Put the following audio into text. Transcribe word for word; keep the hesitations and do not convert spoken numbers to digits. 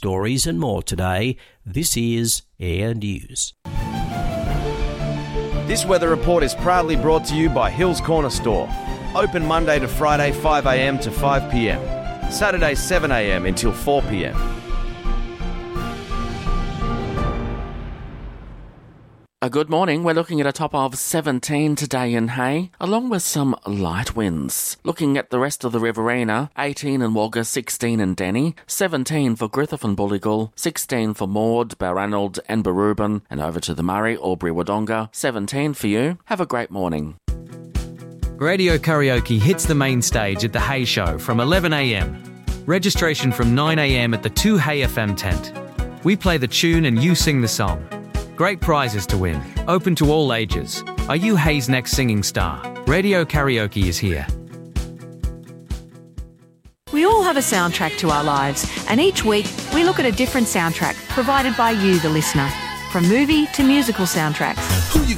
stories and more today. This is Air News. This weather report is proudly brought to you by Hills Corner Store. Open Monday to Friday five a m to five p m. Saturday seven a m until four p m. A good morning. We're looking at a top of seventeen today in Hay, along with some light winds. Looking at the rest of the Riverina, eighteen in Wagga, sixteen in Denny, seventeen for Griffith and Bulligal, sixteen for Maud, Barranald and Barubin, and over to the Murray, Albury, Wodonga, seventeen for you. Have a great morning. Radio Karaoke hits the main stage at the Hay Show from eleven a m. Registration from nine a m at the two Hay F M tent. We play the tune and you sing the song. Great prizes to win. Open to all ages. Are you Hay's next singing star? Radio Karaoke is here. We all have a soundtrack to our lives, and each week we look at a different soundtrack provided by you, the listener. From movie to musical soundtracks.